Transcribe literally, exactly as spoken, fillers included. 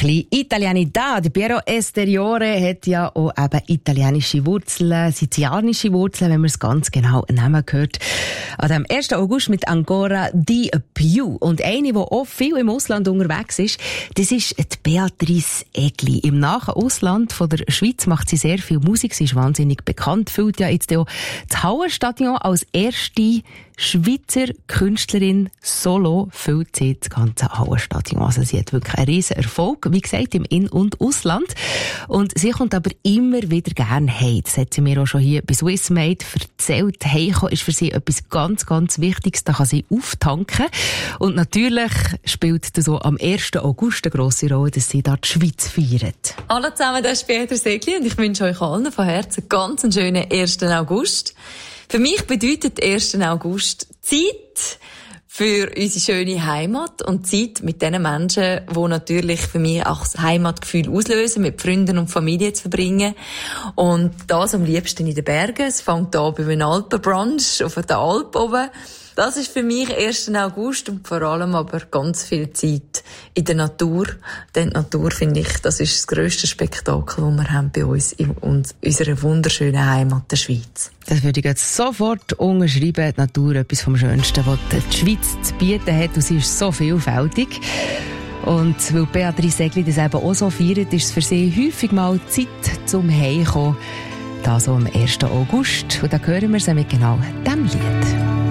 bisschen Italianità. Piero Esteriore hat ja auch eben italienische Wurzeln, sizilianische Wurzeln, wenn man es ganz genau nehmen hört. An dem ersten August mit Ancora di più. Und eine, die auch viel im Ausland unterwegs ist, das ist die Beatrice Egli. Im nahen Ausland von der Schweiz macht sie sehr viel Musik. Sie ist wahnsinnig bekannt. Füllt ja jetzt auch das Hallenstadion als erste Schweizer Künstlerin solo füllt sie das ganze Hallenstadion. Also sie hat wirklich einen riesen Erfolg, wie gesagt, im In- und Ausland. Und sie kommt aber immer wieder gerne heim. Das hat sie mir auch schon hier bei Swissmade erzählt. Heimkommen ist für sie etwas ganz, ganz Wichtiges. Da kann sie auftanken. Und natürlich spielt das auch am ersten August eine grosse Rolle, dass sie da die Schweiz feiert. Hallo zusammen, das ist Beatrice Egli und ich wünsche euch allen von Herzen ganz einen schönen ersten August. Für mich bedeutet ersten August Zeit für unsere schöne Heimat und Zeit mit den Menschen, die natürlich für mich auch das Heimatgefühl auslösen, mit Freunden und Familie zu verbringen. Und das am liebsten in den Bergen. Es fängt an bei einem Alpenbrunch auf der Alp oben. Das ist für mich ersten August und vor allem aber ganz viel Zeit in der Natur. Denn die Natur, finde ich, das ist das grösste Spektakel, das wir haben bei uns in unserer wunderschönen Heimat, der Schweiz. Das würde ich jetzt sofort unterschreiben. Die Natur, etwas vom Schönsten, was die Schweiz zu bieten hat. Und sie ist so vielfältig. Und weil Beatrice Egli das eben auch so feiert, ist es für sie häufig mal Zeit zum Heimkommen. Das so am ersten August. Und da hören wir sie mit genau diesem Lied.